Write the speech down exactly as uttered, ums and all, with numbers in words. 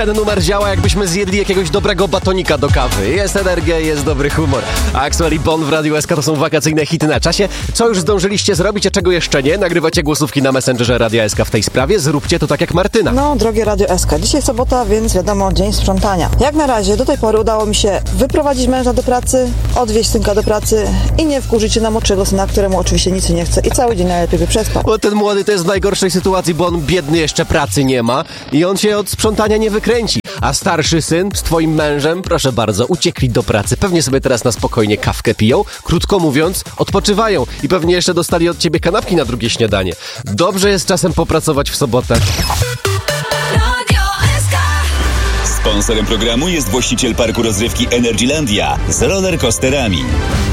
ten numer działa, jakbyśmy zjedli jakiegoś dobrego batonika do kawy. Jest energia, jest dobry humor. Axwell i Bon w Radiu S K to są wakacyjne hity na czasie. Co już zdążyliście zrobić, a czego jeszcze nie? Nagrywacie głosówki na Messengerze Radia S K w tej sprawie. Zróbcie to tak jak Martyna. No, drogie Radio S K, dzisiaj sobota, więc wiadomo, dzień sprzątania. Jak na razie, do tej pory udało mi się wyprowadzić męża do pracy, odwieźć synka do pracy i nie wkurzyć się na młodszego syna, któremu oczywiście nic nie chce i cały dzień najlepiej by przespał. Bo ten młody to jest w najgorszej sytuacji, bo on biedny jeszcze pracy nie ma i on się od sprzątania nie wykręci. A starszy syn z twoim mężem, proszę bardzo, uciekli do pracy. Pewnie sobie teraz na spokojnie kawkę piją, krótko mówiąc, odpoczywają i pewnie jeszcze dostali od ciebie kanapki na drugie śniadanie. Dobrze jest czasem popracować w sobotę. Sponsorem programu jest właściciel parku rozrywki Energylandia z rollercoasterami.